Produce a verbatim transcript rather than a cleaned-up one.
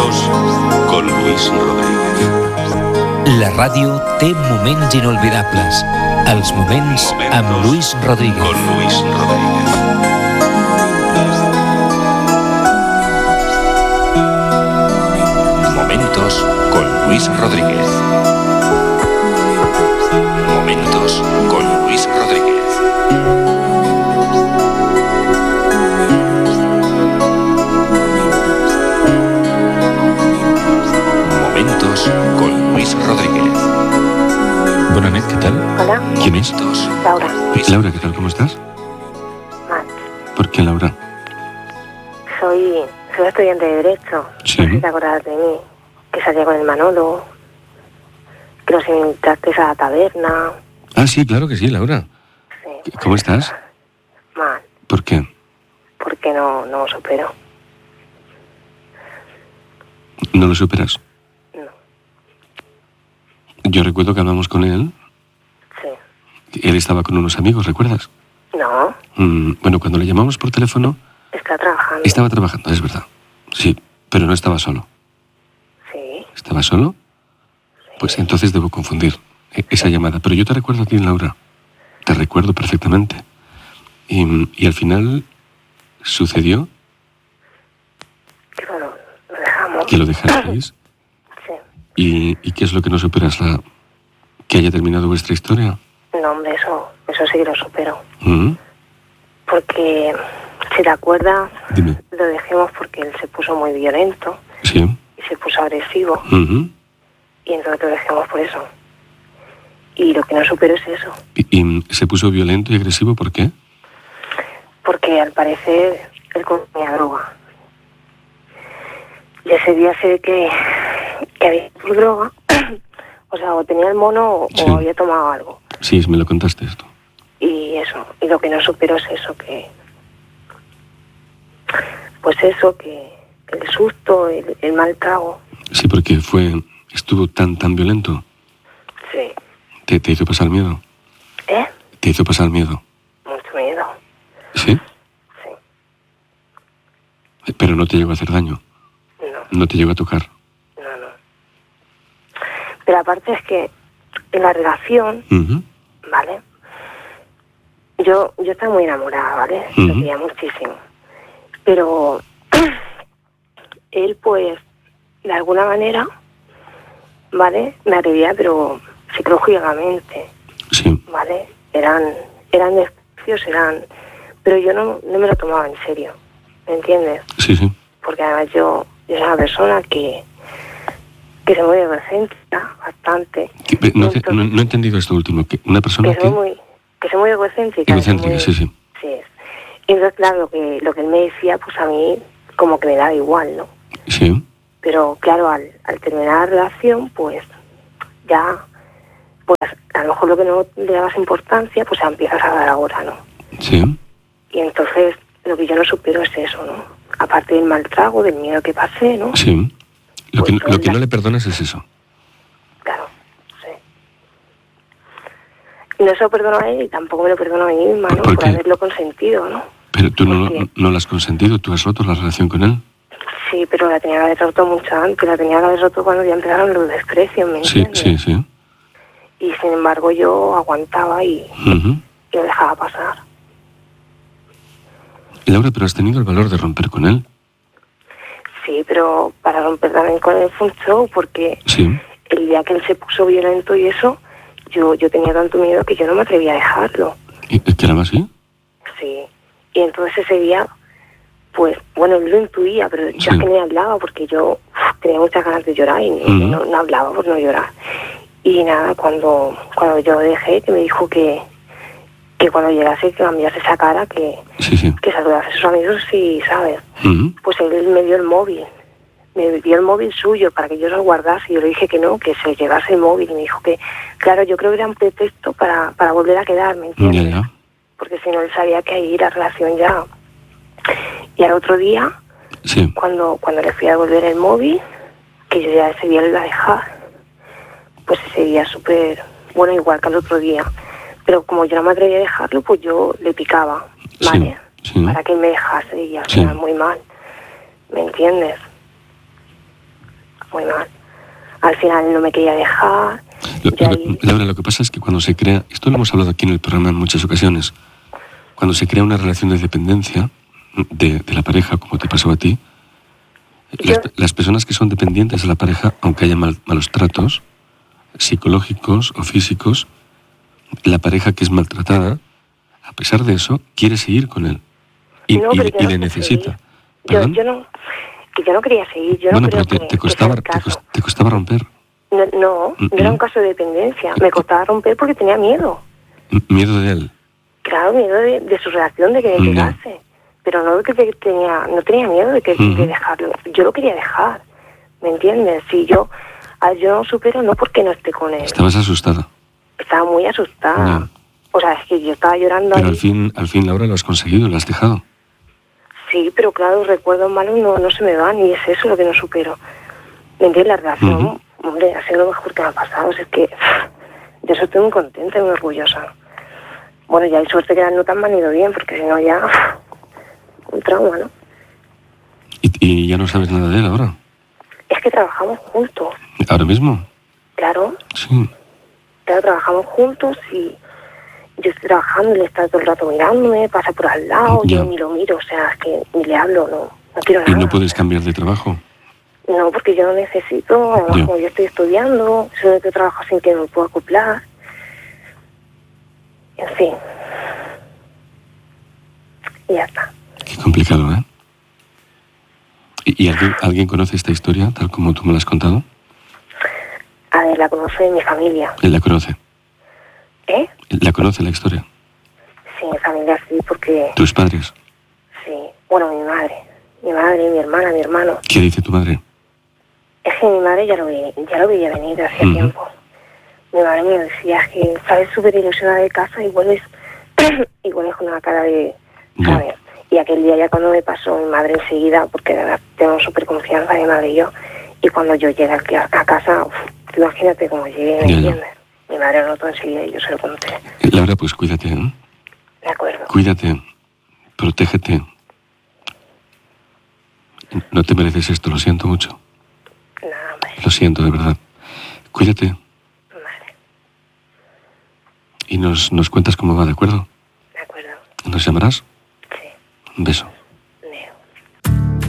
Momentos con Luis Rodríguez. La ràdio té moments inolvidables. Els moments amb Luis Rodríguez. Con Luis Rodríguez. Momentos con Luis Rodríguez. Momentos con Luis Rodríguez. Momentos con Luis Rodríguez. Bona nit, ¿qué tal? Hola. ¿Quién es? Laura. Laura, ¿qué tal? ¿Cómo estás? Mal. ¿Por qué, Laura? Soy, soy estudiante de Derecho. Sí. No sé si te acuerdas de mí. Que salía con el Manolo. Que nos invitaste a la taberna. Ah, sí, claro que sí, Laura. Sí. ¿Cómo estás? Mal. ¿Por qué? Porque no, no supero. ¿No lo superas? No. Yo recuerdo que hablamos con él. Sí. Él estaba con unos amigos, ¿recuerdas? No. Mm, bueno, cuando le llamamos por teléfono, Está trabajando. estaba trabajando, es verdad. Sí, pero no estaba solo. Sí. ¿Estaba solo? Pues entonces debo confundir e- esa llamada. Pero yo te recuerdo a ti, Laura. Te recuerdo perfectamente. Y, y al final sucedió Que lo, lo dejamos. que lo dejasteis. Sí. ¿Y, ¿Y qué es lo que no superas? La, ¿Que haya terminado vuestra historia? No, hombre, eso, eso sí que lo supero. ¿Mm? Porque, si te acuerdas, Dime. lo dejemos porque él se puso muy violento Sí. y se puso agresivo. Ujú. Y entonces lo dejemos por eso. Y lo que no supero es eso. ¿Y, y se puso violento y agresivo por qué? Porque al parecer él consumía droga. Y ese día sé que, que había por droga. O sea, o tenía el mono o, Sí. o había tomado algo. Sí, me lo contaste esto. Y eso. Y lo que no supero es eso, que... Pues eso, que el susto, el, el mal trago. Sí, porque fue, estuvo tan, tan violento. Sí. Te, te hizo pasar miedo. ¿Eh? Te hizo pasar miedo. Mucho miedo. ¿Sí? Sí. Pero no te llegó a hacer daño. No, No te llegó a tocar. no, no. Pero aparte es que en la relación, Ujú. ¿vale? Yo, yo estaba muy enamorada, ¿vale? Lo Ujú. quería muchísimo. Pero él, pues, de alguna manera, ¿vale? Me agredía, pero psicológicamente, Sí. ¿vale? Eran, eran desprecios, eran... Pero yo no, no me lo tomaba en serio, ¿me entiendes? Sí, sí. Porque además yo, yo soy una persona que, que se mueve egocéntrica, bastante. Que- No, te- Entonces, no- no he entendido esto último. Que una persona que que... soy muy, que soy muy egocéntrica. Egocéntrica, que soy sí, muy- sí. Sí es. Y entonces, claro, lo que, lo que él me decía, pues a mí como que me daba igual, ¿no? Sí. Pero claro, al, al terminar la relación, pues ya, pues a lo mejor lo que no le dabas importancia, pues ya empiezas a dar ahora, ¿no? Sí. Y entonces lo que yo no supero es eso, ¿no? Aparte del mal trago, del miedo que pasé, ¿no? Sí. Lo que, Pues lo que la- no le perdonas es eso. Claro, sí. Y no se lo perdono a él y tampoco me lo perdono a mí misma, ¿no? ¿Por Por qué? haberlo consentido, ¿no? Pero tú no, ¿Por qué? no lo has consentido. Tú has roto la relación con él. Sí, pero la tenía que haber roto mucho antes, la tenía que haber roto cuando ya empezaron los desprecios, ¿me Sí, entiendes? sí, sí. Y sin embargo yo aguantaba y, Ujú. y lo dejaba pasar. Laura, pero has tenido el valor de romper con él. Sí, pero para romper también con él fue un show, porque Sí. el día que él se puso violento y eso, yo, yo tenía tanto miedo que yo no me atrevía a dejarlo. ¿Y, y que era así? Sí. Y entonces ese día, pues, bueno, él lo intuía, pero yo Sí. es que ni hablaba porque yo uf, tenía muchas ganas de llorar y no, Ujú. no, no hablaba por no llorar. Y nada, cuando, cuando yo dejé, que me dijo que, que cuando llegase que cambiase esa cara, que, Sí, sí. que saludase a sus amigos y, ¿sabes? Ujú. Pues él me dio el móvil. Me dio el móvil suyo para que yo lo guardase y yo le dije que no, que se llevase el móvil. Y me dijo que, claro, yo creo que era un pretexto para, para volver a quedarme, ¿entiendes? Ya, ya. Porque si no, él sabía que ahí la relación ya. Y al otro día, Sí. cuando, cuando le fui a devolver el móvil, que yo ya ese día lo iba a dejar, pues ese día súper, bueno, igual que al otro día. Pero como yo no me atrevía a dejarlo, pues yo le picaba, ¿vale? Sí, sí. Para que él me dejase y al Sí. final muy mal. ¿Me entiendes? muy mal. Al final no me quería dejar. Lo, y ahí... Laura, lo que pasa es que cuando se crea, esto lo hemos hablado aquí en el programa en muchas ocasiones, cuando se crea una relación de dependencia de, de la pareja, como te pasó a ti, Yo... las, las personas que son dependientes de la pareja, aunque haya mal, malos tratos psicológicos o físicos, la pareja que es maltratada, a pesar de eso, quiere seguir con él y, no, y, pero y no le necesita. Yo, yo no, que yo no quería seguir. Yo bueno, no pero creo te, que, te, costaba, que te, cost, te costaba romper. No, no, no era un caso de dependencia. Me costaba romper porque tenía miedo. ¿Miedo de él? Claro, miedo de, de su reacción, de que me pegase. No. Pero no de que tenía, no tenía miedo de que uh-huh. de dejarlo. Yo lo quería dejar, ¿me entiendes? Si yo, yo no supero, no porque no esté con él. ¿Estabas asustada? Estaba muy asustada. Yeah. O sea, es que yo estaba llorando. Pero ahí. al fin, al fin, Laura, lo has conseguido, lo has dejado. Sí, pero claro, recuerdos malos no, no se me van y es eso lo que no supero. ¿Me entiendes? La relación, uh-huh. hombre, ha sido lo mejor que me ha pasado. O sea, es que yo eso estoy muy contenta y muy orgullosa. Bueno, ya hay suerte que las notas me han ido bien, porque si no ya... un trauma, ¿no? ¿Y, ¿Y ya no sabes nada de él ahora? Es que trabajamos juntos. ¿Ahora mismo? Claro. Sí. Claro, trabajamos juntos y yo estoy trabajando y le está todo el rato mirándome, pasa por al lado, ya. Yo ni lo miro, o sea, es que ni le hablo, no, no quiero nada. ¿Y no puedes cambiar de trabajo? No, porque yo no necesito, además ya. Como yo estoy estudiando, soy que trabajo sin que me pueda acoplar. En fin. Y ya está. Qué complicado, ¿eh? ¿Y, y alguien, alguien conoce esta historia, tal como tú me la has contado? A ver, la conoce mi familia. ¿Él la conoce? ¿Eh? ¿La conoce la historia? Sí, mi familia sí, porque... ¿Tus padres? Sí, bueno, mi madre. Mi madre, mi hermana, mi hermano. ¿Qué dice tu madre? Es que mi madre ya lo, ve, ya lo veía venir de hace uh-huh. tiempo. Mi madre me decía que sabes súper ilusionada de casa y vuelves, y vuelves con una cara de... ¿sabes? Yeah. Y aquel día ya cuando me pasó mi madre enseguida, porque de verdad tengo súper confianza mi madre y yo, y cuando yo llegué aquí a, a casa, uf, imagínate cómo llegué, ¿me yeah, entiendes? Yeah. Mi madre lo notó enseguida y yo se lo conté. Laura, pues cuídate, ¿eh? De acuerdo. Cuídate, protégete. No te mereces esto, lo siento mucho. No, hombre. Lo siento, de verdad. Cuídate. Vale. Y nos, nos cuentas cómo va, ¿de acuerdo? De acuerdo. ¿Nos llamarás? Sí. Un beso.